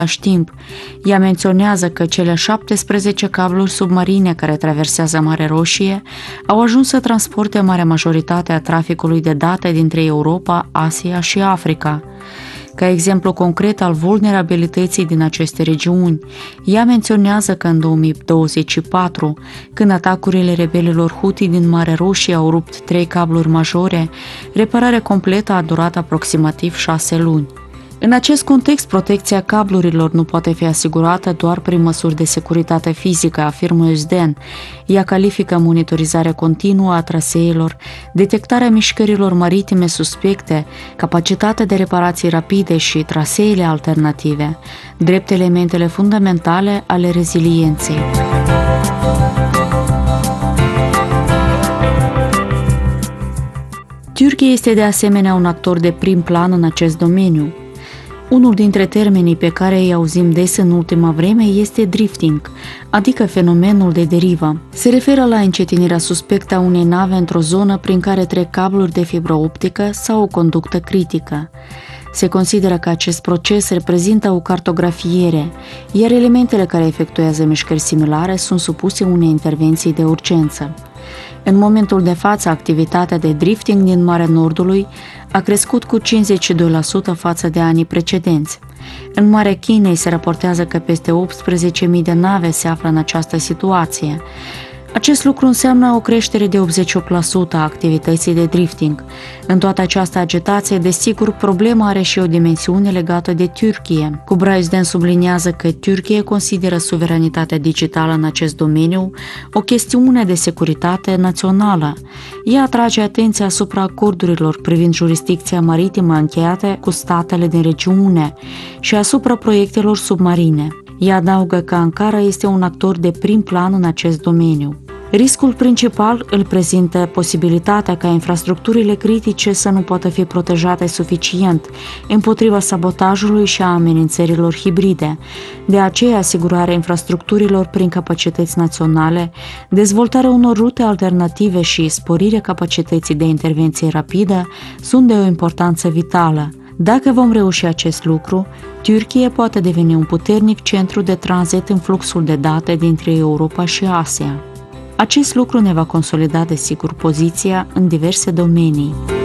timp. Ea menționează că cele 17 cabluri submarine care traversează Marea Roșie au ajuns să transporte marea majoritate a traficului de date dintre Europa, Asia și Africa. Ca exemplu concret al vulnerabilității din aceste regiuni, ea menționează că în 2024, când atacurile rebelilor Houthi din Marea Roșie au rupt 3 cabluri majore, repararea completă a durat aproximativ 6 luni. În acest context, protecția cablurilor nu poate fi asigurată doar prin măsuri de securitate fizică, afirmă Özden. Ea califică monitorizarea continuă a traseelor, detectarea mișcărilor maritime suspecte, capacitatea de reparații rapide și traseele alternative, drept elementele fundamentale ale rezilienței. Turcia este de asemenea un actor de prim plan în acest domeniu. Unul dintre termenii pe care îi auzim des în ultima vreme este drifting, adică fenomenul de derivă. Se referă la încetinirea suspectă a unei nave într-o zonă prin care trec cabluri de fibră optică sau o conductă critică. Se consideră că acest proces reprezintă o cartografiere, iar elementele care efectuează mișcări similare sunt supuse unei intervenții de urgență. În momentul de față, activitatea de drifting din Marea Nordului a crescut cu 52% față de anii precedenți. În Marea Chinei se raportează că peste 18.000 de nave se află în această situație. Acest lucru înseamnă o creștere de 88% a activității de drifting. În toată această agitație, desigur, problema are și o dimensiune legată de Turcia. Kubra Özden subliniază că Turcia consideră suveranitatea digitală în acest domeniu o chestiune de securitate națională. Ea atrage atenția asupra acordurilor privind jurisdicția maritimă încheiate cu statele din regiune și asupra proiectelor submarine. Ea adaugă că Ankara este un actor de prim plan în acest domeniu. Riscul principal îl prezintă posibilitatea ca infrastructurile critice să nu poată fi protejate suficient împotriva sabotajului și a amenințărilor hibride. De aceea, asigurarea infrastructurilor prin capacități naționale, dezvoltarea unor rute alternative și sporirea capacității de intervenție rapidă sunt de o importanță vitală. Dacă vom reuși acest lucru, Turcia poate deveni un puternic centru de tranzit în fluxul de date dintre Europa și Asia. Acest lucru ne va consolida, desigur, poziția în diverse domenii.